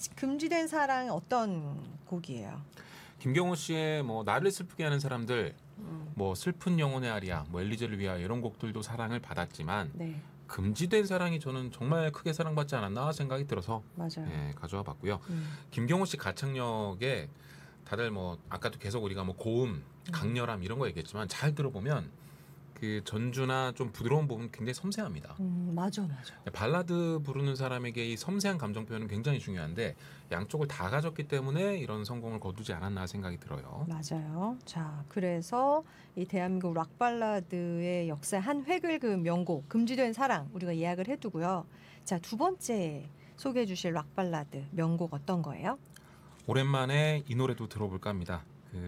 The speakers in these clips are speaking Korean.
금지된 사랑 어떤 곡이에요? 김경호 씨의 뭐 나를 슬프게 하는 사람들, 뭐 슬픈 영혼의 아리아, 뭐 엘리제를 위하여 이런 곡들도 사랑을 받았지만 네, 금지된 사랑이 저는 정말 크게 사랑받지 않았나 생각이 들어서 맞아요. 가져와 봤고요. 김경호 씨 가창력에 다들 뭐 아까도 계속 우리가 뭐 고음, 강렬함 이런 거 얘기했지만 잘 들어보면 그 전주나 좀 부드러운 부분 굉장히 섬세합니다. 맞아. 발라드 부르는 사람에게 이 섬세한 감정 표현은 굉장히 중요한데 양쪽을 다 가졌기 때문에 이런 성공을 거두지 않았나 생각이 들어요. 맞아요. 자, 그래서 이 대한민국 락 발라드의 역사의 한 획을 그은 명곡 금지된 사랑 우리가 예약을 해두고요. 자, 두 번째 소개해 주실 락 발라드 명곡 어떤 거예요? 오랜만에 이 노래도 들어볼까 합니다.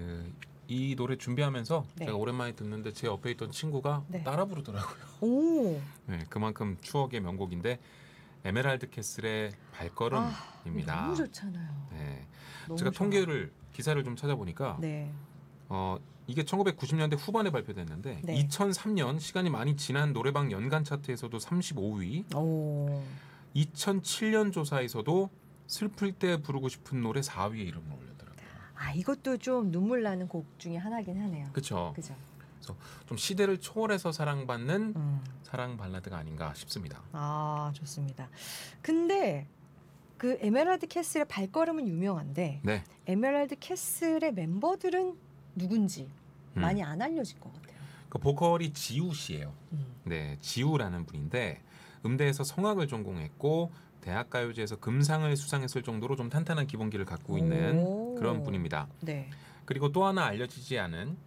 이 노래 준비하면서 네. 제가 오랜만에 듣는데 제 옆에 있던 친구가 네. 따라 부르더라고요. 오, 네, 그만큼 추억의 명곡인데 에메랄드 캐슬의 발걸음입니다. 너무 좋잖아요. 네, 너무 제가 좋아. 기사를 좀 찾아보니까 네. 이게 1990년대 후반에 발표됐는데 네. 2003년 시간이 많이 지난 노래방 연간 차트에서도 35위, 오, 2007년 조사에서도 슬플 때 부르고 싶은 노래 4위에 이름을 올렸더라고요. 아 이것도 좀 눈물 나는 곡 중에 하나긴 하네요. 그렇죠. 그죠. 그래서 좀 시대를 초월해서 사랑받는 사랑 발라드가 아닌가 싶습니다. 아 좋습니다. 근데 그 에메랄드 캐슬의 발걸음은 유명한데 네. 에메랄드 캐슬의 멤버들은 누군지 많이 안 알려진 것 같아요. 그 보컬이 지우 씨예요. 네, 지우라는 분인데 음대에서 성악을 전공했고 대학가요제에서 금상을 수상했을 정도로 좀 탄탄한 기본기를 갖고 있는 그런 분입니다. 네. 그리고 또 하나 알려지지 않은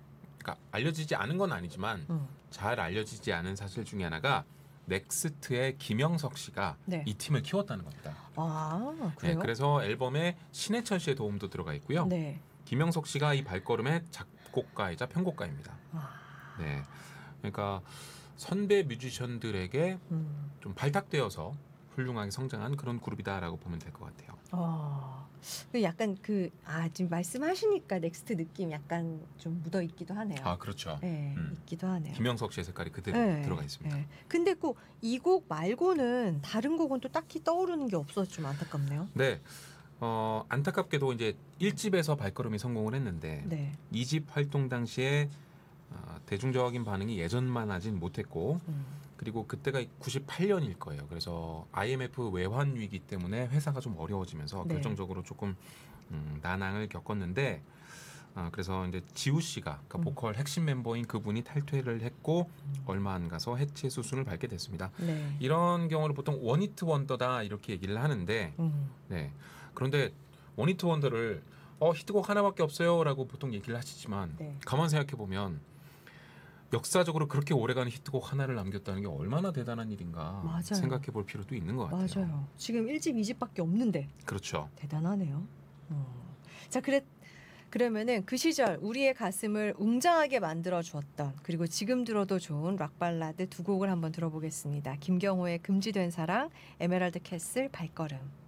건 아니지만 잘 알려지지 않은 사실 중에 하나가 넥스트의 김영석 씨가 네. 이 팀을 키웠다는 겁니다. 아 그래요? 네, 그래서 앨범에 신해철 씨의 도움도 들어가 있고요. 네. 김영석 씨가 이 발걸음의 작곡가이자 편곡가입니다. 네, 그러니까 선배 뮤지션들에게 좀 발탁되어서 훌륭하게 성장한 그런 그룹이다라고 보면 될 것 같아요. 약간 지금 말씀하시니까 넥스트 느낌 약간 좀 묻어 있기도 하네요. 아, 그렇죠. 네, 있기도 하네요. 김영석 씨의 색깔이 그대로 네, 들어가 있습니다. 네. 근데 꼭 이 곡 말고는 다른 곡은 또 딱히 떠오르는 게 없어서 좀 안타깝네요. 네. 안타깝게도 이제 1집에서 발걸음이 성공을 했는데 네. 2집 활동 당시에 대중적인 반응이 예전만 하진 못했고 그리고 그때가 98년일 거예요. 그래서 IMF 외환 위기 때문에 회사가 좀 어려워지면서 네. 결정적으로 조금 난항을 겪었는데 그래서 이제 지우 씨가 그러니까 보컬 핵심 멤버인 그분이 탈퇴를 했고 얼마 안 가서 해체 수순을 밟게 됐습니다. 네. 이런 경우를 보통 원히트 원더다 이렇게 얘기를 하는데 네. 그런데 원히트 원더를 히트곡 하나밖에 없어요라고 보통 얘기를 하시지만 네. 가만 생각해 보면 역사적으로 그렇게 오래가는 히트곡 하나를 남겼다는 게 얼마나 대단한 일인가 맞아요. 생각해 볼 필요도 있는 것 같아요. 맞아요. 지금 1집, 2집밖에 없는데 그렇죠. 대단하네요. 자, 그러면은 그 시절 우리의 가슴을 웅장하게 만들어 주었던 그리고 지금 들어도 좋은 락 발라드 두 곡을 한번 들어보겠습니다. 김경호의 금지된 사랑, 에메랄드 캐슬 발걸음.